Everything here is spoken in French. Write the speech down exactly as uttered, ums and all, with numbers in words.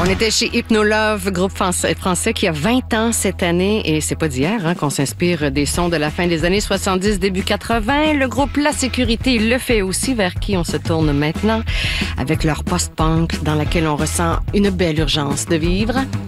était chez Hypnolove, groupe français qui a vingt ans cette année, et c'est pas d'hier hein, qu'on s'inspire des sons de la fin des années soixante-dix, début quatre-vingts. Le groupe La Sécurité le fait aussi, vers qui on se tourne maintenant avec leur post-punk dans laquelle on ressent une belle urgence de vivre.